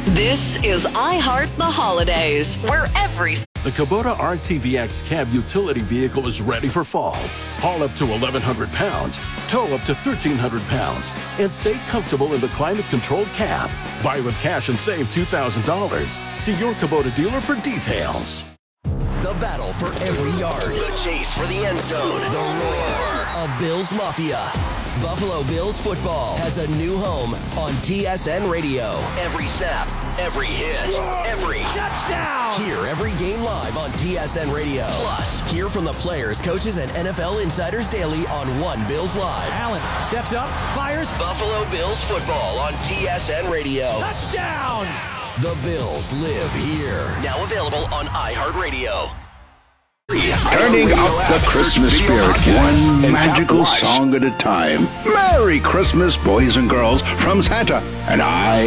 This is iHeart the Holidays, where every... The Kubota RTVX cab utility vehicle is ready for fall. Haul up to 1,100 pounds, tow up to 1,300 pounds, and stay comfortable in the climate-controlled cab. Buy with cash and save $2,000. See your Kubota dealer for details. The battle for every yard. The chase for the end zone. The roar of Bills Mafia. Buffalo Bills football has a new home on TSN Radio. Every snap, every hit, every touchdown. Hear every game live on TSN Radio. Plus, hear from the players, coaches, and NFL insiders daily on One Bills Live. Allen steps up, fires. Buffalo Bills football on TSN Radio. Touchdown. The Bills live here. Now available on iHeartRadio. Turning up the Christmas spirit, one magical song at a time. Merry Christmas, boys and girls, from Santa and I